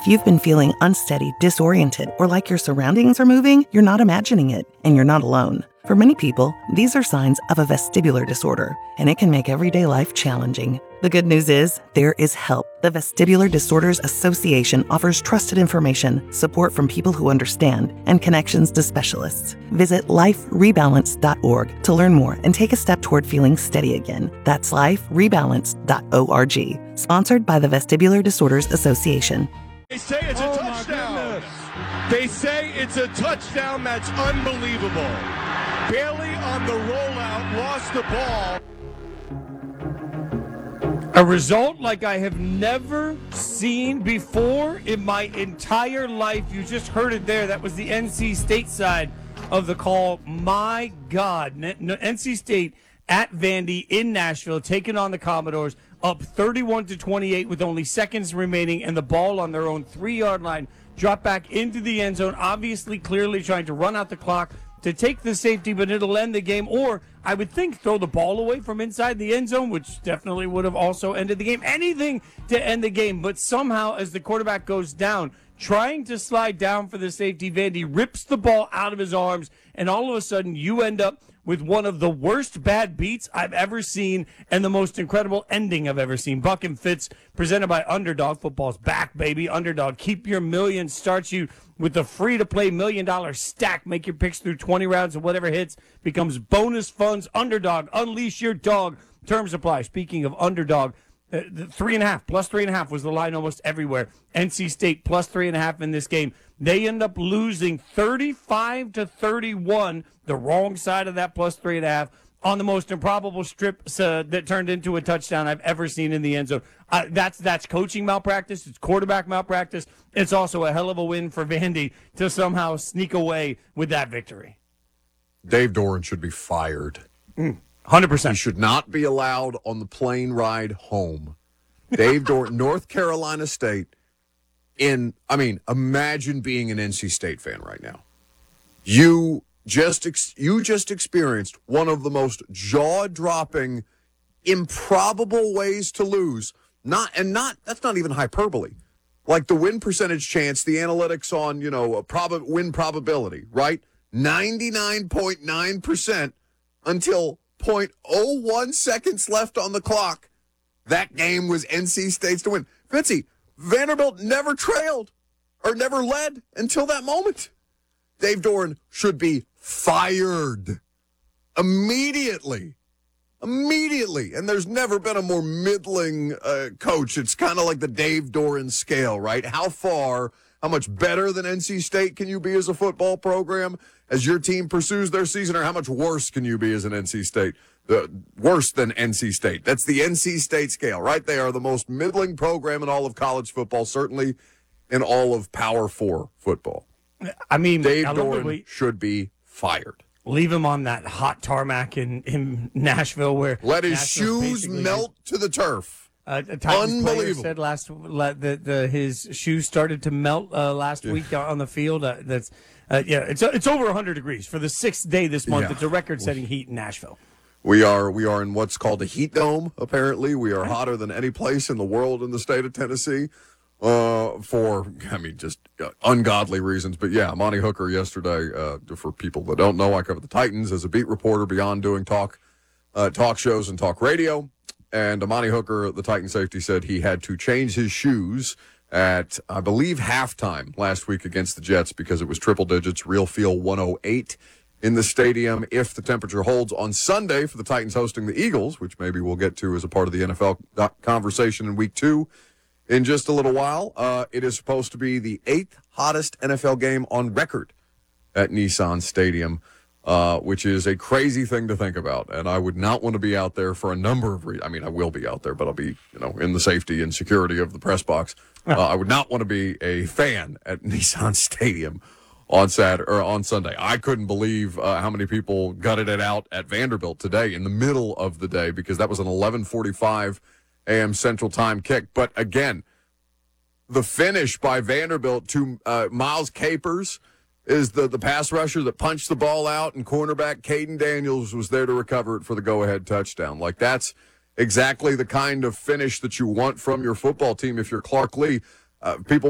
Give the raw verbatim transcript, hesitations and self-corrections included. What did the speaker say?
If you've been feeling unsteady, disoriented, or like your surroundings are moving, you're not imagining it, and you're not alone. For many people, these are signs of a vestibular disorder, and it can make everyday life challenging. The good news is, there is help. The Vestibular Disorders Association offers trusted information, support from people who understand, and connections to specialists. Visit life rebalance dot org to learn more and take a step toward feeling steady again. That's life rebalance dot org. Sponsored by the Vestibular Disorders Association. They say it's a oh touchdown. They say it's a touchdown. That's unbelievable. Bailey on the rollout lost the ball. A result like I have never seen before in my entire life. You just heard it there. That was the N C State side of the call. My God. N C State at Vandy in Nashville, taking on the Commodores, up thirty-one to twenty-eight with only seconds remaining, and the ball on their own three-yard line dropped back into the end zone, obviously clearly trying to run out the clock to take the safety, but it'll end the game. Or I would think throw the ball away from inside the end zone, which definitely would have also ended the game. Anything to end the game. But somehow, as the quarterback goes down, trying to slide down for the safety, Vandy rips the ball out of his arms, and all of a sudden you end up with one of the worst bad beats I've ever seen and the most incredible ending I've ever seen. Buck and Fitz, presented by Underdog. Football's back, baby. Underdog. Keep your million. Starts you with the free-to-play million-dollar stack. Make your picks through twenty rounds, and whatever hits becomes bonus funds. Underdog. Unleash your dog. Terms apply. Speaking of Underdog, uh, the three and a half, plus three and a half was the line almost everywhere. N C State plus three and a half in this game. They end up losing thirty-five to thirty-one, the wrong side of that plus three and a half, on the most improbable strip uh, that turned into a touchdown I've ever seen in the end zone. Uh, that's that's coaching malpractice. It's quarterback malpractice. It's also a hell of a win for Vandy to somehow sneak away with that victory. Dave Doeren should be fired. Mm, one hundred percent. He should not be allowed on the plane ride home. Dave Doeren, North Carolina State. In, I mean, imagine being an N C State fan right now. You just ex- you just experienced one of the most jaw-dropping, improbable ways to lose. Not and not that's not even hyperbole. Like the win percentage chance, the analytics on, you know, a prob- win probability, right? ninety-nine point nine percent until zero point zero one seconds left on the clock. That game was N C State's to win. Fitzy, Vanderbilt never trailed or never led until that moment. Dave Doeren should be fired immediately. Immediately. And there's never been a more middling uh, coach. It's kind of like the Dave Doeren scale, right? How far, how much better than N C State can you be as a football program as your team pursues their season, or how much worse can you be as an N C State? Uh, worse than N C State. That's the N C State scale, right? They are the most middling program in all of college football, certainly in all of Power Four football. I mean, Dave I Doeren we, should be fired. Leave him on that hot tarmac in, in Nashville, where let his Nashville's shoes melt to the turf. Uh, a Titans player said last that the, his shoes started to melt uh, last yeah. week on the field. Uh, that's uh, yeah, it's it's over one hundred degrees for the sixth day this month. Yeah. It's a record-setting heat in Nashville. We are we are in what's called a heat dome, apparently. We are hotter than any place in the world in the state of Tennessee uh, for, I mean, just uh, ungodly reasons. But, yeah, Monty Hooker yesterday, uh, for people that don't know, I cover the Titans as a beat reporter beyond doing talk uh, talk shows and talk radio. And Monty Hooker, the Titan safety, said he had to change his shoes at, I believe, halftime last week against the Jets because it was triple digits, real feel one oh eight. In the stadium if the temperature holds on Sunday for the Titans hosting the Eagles, which maybe we'll get to as a part of the N F L conversation in week two in just a little while. Uh, it is supposed to be the eighth hottest N F L game on record at Nissan Stadium, uh, which is a crazy thing to think about. And I would not want to be out there for a number of reasons. I mean, I will be out there, but I'll be, you know, in the safety and security of the press box. Uh, I would not want to be a fan at Nissan Stadium on Saturday or on Sunday. I couldn't believe uh, how many people gutted it out at Vanderbilt today in the middle of the day because that was an eleven forty-five a.m. Central Time kick. But again, the finish by Vanderbilt to uh, Miles Capers is the, the pass rusher that punched the ball out, and cornerback Caden Daniels was there to recover it for the go-ahead touchdown. Like, that's exactly the kind of finish that you want from your football team if you're Clark Lee. Uh, people